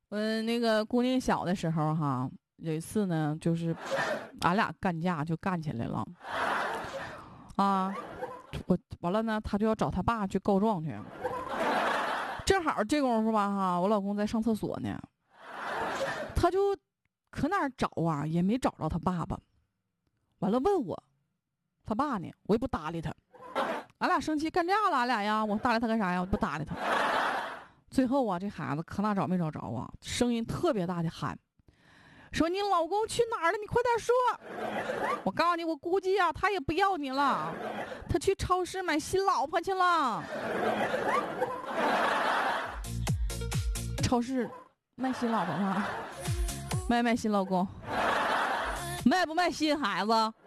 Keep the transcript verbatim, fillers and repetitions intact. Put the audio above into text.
我那个姑娘小的时候哈，有一次呢，就是俺俩干架就干起来了，啊，我完了呢，他就要找他爸去告状去。正好这功夫吧哈，我老公在上厕所呢，他就可哪儿找啊，也没找着他爸爸。完了问我他爸呢，我也不搭理他。俺俩生气干架了，俺俩呀，我搭理他干啥呀？我不搭理他。最后啊，这孩子可哪找没找着啊，声音特别大的喊，说你老公去哪儿了？你快点说！我告诉你，我估计啊，他也不要你了，他去超市买新老婆去了。超市卖新老婆吗？卖卖新老公？卖不卖新孩子？